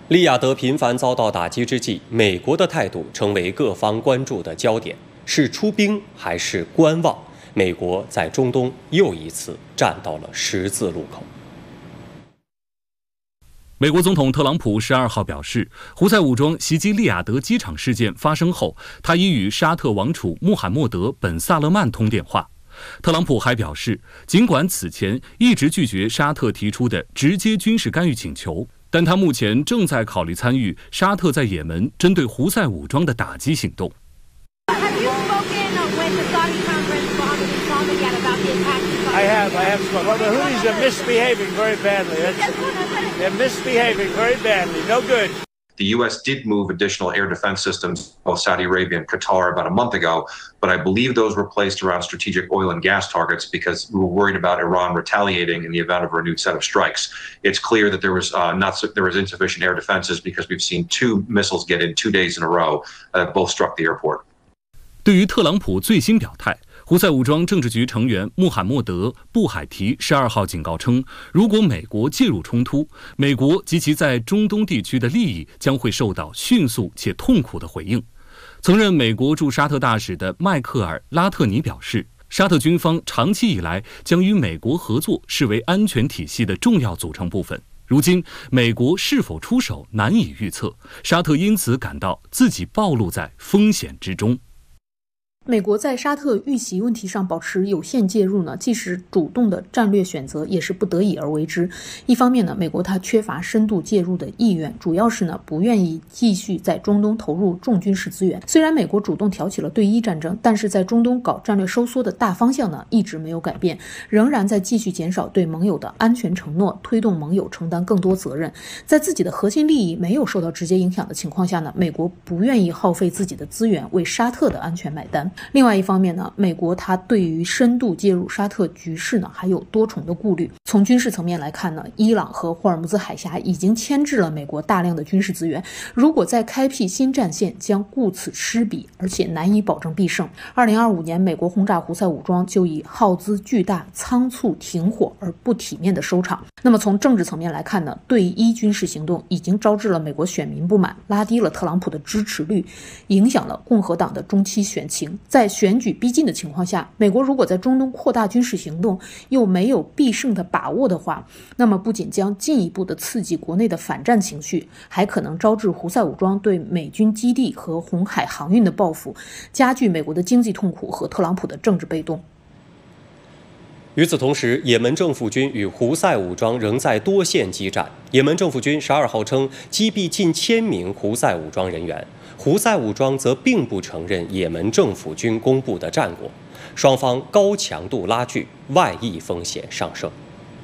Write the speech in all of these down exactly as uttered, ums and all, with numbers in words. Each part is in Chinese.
利雅得频繁遭到打击之际，美国的态度成为各方关注的焦点：是出兵还是观望？美国在中东又一次站到了十字路口。 美国总统特朗普十二号表示，胡塞武装袭击利雅得机场事件发生后，他已与沙特王储穆罕默德·本·萨勒曼通电话。特朗普还表示，尽管此前一直拒绝沙特提出的直接军事干预请求，但他目前正在考虑参与沙特在也门针对胡塞武装的打击行动。 I have, I have spoken. Well, the Houthis are misbehaving very badly. They're misbehaving very badly. No good. The U S did move additional air defense systems, both Saudi Arabia and Qatar, about a month ago, but I believe those were placed around strategic oil and gas targets because we were worried about Iran retaliating in the event of a renewed set of strikes. It's clear that there was uh, not there was insufficient air defenses because we've seen two missiles get in two days in a row, uh, both struck the airport. 对于特朗普最新表态，胡塞武装政治局成员穆罕默德·布海提十二号警告称，如果美国介入冲突，美国及其在中东地区的利益将会受到迅速且痛苦的回应。曾任美国驻沙特大使的迈克尔·拉特尼表示，沙特军方长期以来将与美国合作视为安全体系的重要组成部分。如今，美国是否出手难以预测，沙特因此感到自己暴露在风险之中。 美国在沙特遇袭问题上保持有限介入呢，既是主动的战略选择，也是不得已而为之。一方面呢，美国它缺乏深度介入的意愿，主要是呢不愿意继续在中东投入重军事资源。虽然美国主动挑起了对伊战争，但是在中东搞战略收缩的大方向呢一直没有改变，仍然在继续减少对盟友的安全承诺，推动盟友承担更多责任。在自己的核心利益没有受到直接影响的情况下呢，美国不愿意耗费自己的资源为沙特的安全买单。另外一方面呢，美国它对于深度介入沙特局势呢还有多重的顾虑。从军事层面来看呢，伊朗和霍尔木兹海峡已经牵制了美国大量的军事资源，如果再开辟新战线，将顾此失彼，而且难以保证必胜。二零二五年，美国轰炸胡塞武装就以耗资巨大、仓促停火而不体面的收场。那么从政治层面来看呢，对伊军事行动已经招致了美国选民不满，拉低了特朗普的支持率，影响了共和党的中期选情。在选举逼近的情况下，美国如果在中东扩大军事行动又没有必胜的把握的话，那么不仅将进一步的刺激国内的反战情绪，还可能招致胡塞武装对美军基地和红海航运的报复，加剧美国的经济痛苦和特朗普的政治被动。 与此同时，也门政府军与胡塞武装仍在多线激战。也门政府军十二号称击毙近千名胡塞武装人员，胡塞武装则并不承认也门政府军公布的战果，双方高强度拉锯，外溢风险上升。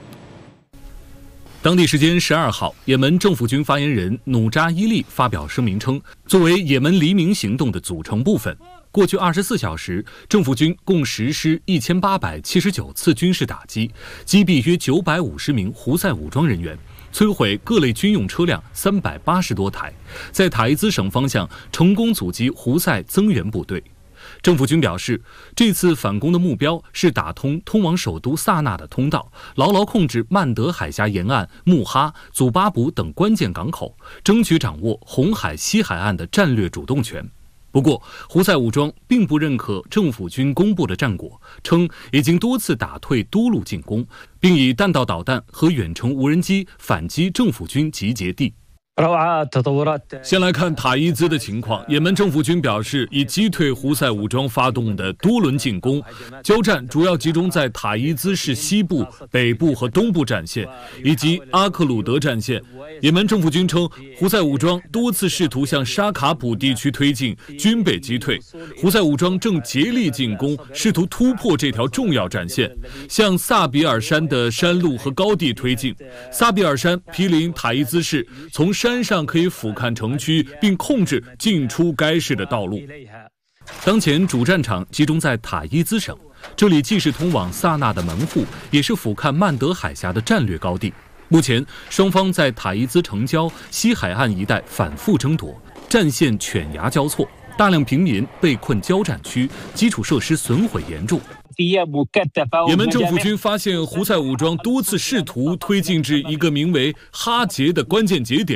当地时间十二号，也门政府军发言人努扎伊利发表声明称，作为也门黎明行动的组成部分，过去二十四小时，政府军共实施一千八百七十九次军事打击，击毙约九百五十名胡塞武装人员，摧毁各类军用车辆三百八十多台，在塔伊兹省方向成功阻击胡塞增援部队。政府军表示，这次反攻的目标是打通通往首都萨那的通道，牢牢控制曼德海峡沿岸穆哈、祖巴卜等关键港口，争取掌握红海西海岸的战略主动权。不过，胡塞武装并不认可政府军公布的战果，称已经多次打退多路进攻，并以弹道导弹和远程无人机反击政府军集结地。先来看塔伊兹的情况，也门政府军表示已击退胡塞武装发动的多轮进攻，交战主要集中在塔伊兹市西部、北部和东部战线，以及阿克鲁德战线。也门政府军称，胡塞武装多次试图向沙卡普地区推进，均被击退。胡塞武装正竭力进攻，试图突破这条重要战线，向萨比尔山的山路和高地推进。萨比尔山毗邻塔伊兹市，从山山上可以俯瞰城区，并控制进出该市的道路。当前主战场集中在塔伊兹省，这里既是通往萨那的门户，也是俯瞰曼德海峡的战略高地。目前，双方在塔伊兹城郊、西海岸一带反复争夺，战线犬牙交错，大量平民被困交战区，基础设施损毁严重。也门政府军发现胡塞武装多次试图推进至一个名为哈杰的关键节点。